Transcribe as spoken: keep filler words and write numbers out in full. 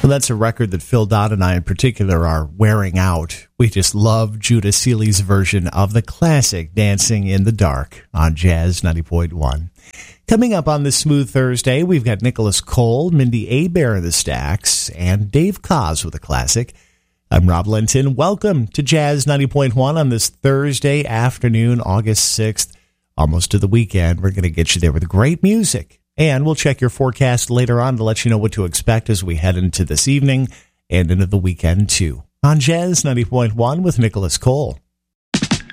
Well, that's a record that Phil Dodd and I in particular are wearing out. We just love Judah Seeley's version of the classic Dancing in the Dark on Jazz ninety point one. Coming up on this Smooth Thursday, we've got Nicholas Cole, Mindy Abair in the stacks, and Dave Koz with a classic. I'm Rob Linton. Welcome to Jazz ninety point one on this Thursday afternoon, August sixth. Almost to the weekend. We're going to get you there with great music. And we'll check your forecast later on to let you know what to expect as we head into this evening and into the weekend, too. On Jazz ninety point one with Nicholas Cole.